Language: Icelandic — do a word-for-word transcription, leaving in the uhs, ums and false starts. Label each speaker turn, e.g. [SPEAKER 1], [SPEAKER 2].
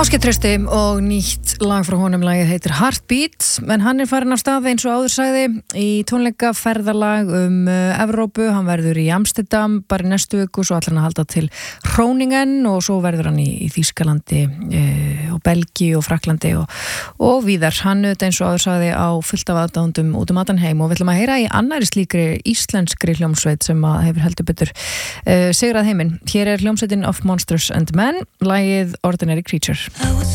[SPEAKER 1] Ásgeir Trausti og nýtt lag frá honum, lagið heitir Heartbeat, en hann er farin af stað eins og áður sagði í tónleikaferðalag um uh, Evrópu. Hann verður í Amsterdam bara í næstu viku, svo ætlar hann að halda til Groningen og svo verður hann í, í Þýskalandi uh, og Belgíu og Frakklandi og, og víðar. Hann auðvitað eins og áður sagði á fullt af aðdáendum út um allan heim og við ætlum að heyra í annari slíkri íslenskri hljómsveit sem að hefur heldur betur uh, sigrað heiminn. Hér er hljómsveitin Of Monsters and Men, lagið Ordinary Creature.